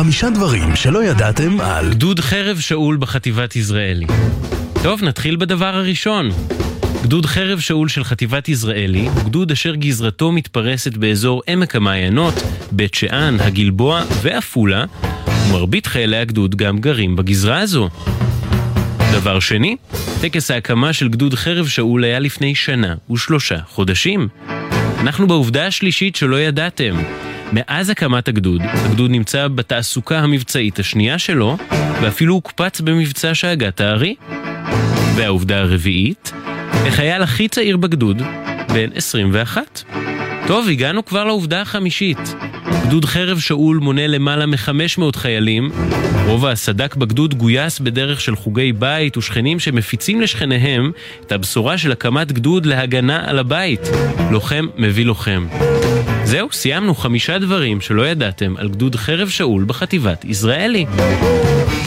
5 דברים שלא ידעתם על גדוד חרב שאול בחטיבת יזרעאלי. טוב, נתחיל בדבר הראשון. גדוד חרב שאול של חטיבת יזרעאלי הוא גדוד אשר גזרתו מתפרסת באזור עמק המעיינות, בית שאן, הגלבוע ואפולה, ומרבית חיילי הגדוד גם גרים בגזרה הזו. דבר שני, טקס ההקמה של גדוד חרב שאול היה לפני 1.3 חודשים. אנחנו בעובדה השלישית שלא ידעתם. מאז הקמת הגדוד נמצא בתעסוקה המבצעית השנייה שלו, ואפילו הוקפץ במבצע שאגת הארי. והעובדה הרביעית, החייל הכי צעיר בגדוד, בן 21. טוב, הגענו כבר לעובדה החמישית. גדוד חרב שאול מונה למעלה מ-500 חיילים. רוב הסד"כ בגדוד גויס בדרך של חוגי בית ושכנים שמפיצים לשכניהם את הבשורה של הקמת גדוד להגנה על הבית. לוחם מביא לוחם. זהו, סיימנו 5 דברים שלא ידעתם על גדוד חרב שאול בחטיבת יזרעאלי.